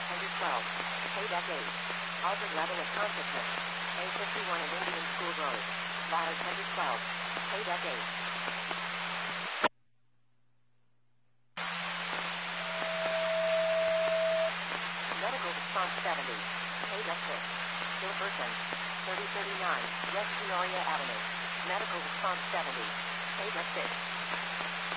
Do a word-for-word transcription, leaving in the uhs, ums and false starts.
Bartender twelve. Payback eight. Altered level of consciousness. A fifty-one and Indian School Road. Bartender twelve. Payback eight. Medical response seventy. Payback six. Still person. thirty thirty-nine. West Peoria Avenue. Medical response seventy. Payback six.